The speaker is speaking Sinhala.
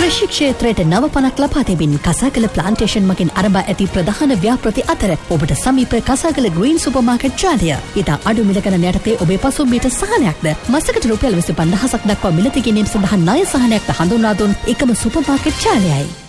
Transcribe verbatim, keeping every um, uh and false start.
කෘෂි ක්ෂේත්‍රයට නව පණක් ලබා දෙමින් කසාකල ප්ලාන්ටේෂන් මගින් ආරම්භ ඇති ප්‍රධාන ව්‍යාපෘති අතර ඔබට සමීප කසාකල ග්‍රීන් සුපර්මාකට් ජාලය. ඉතා අඩු මිල ගණන යටතේ ඔබේ පසුම්බියට සහනයක්ද මසකට රුපියල් විසි පන්දහසක් දක්වා මිලදී ගැනීම සඳහා ණය සහනයක්ද හඳුන්වා දුන් එකම සුපර්මාකට් ජාලයයි.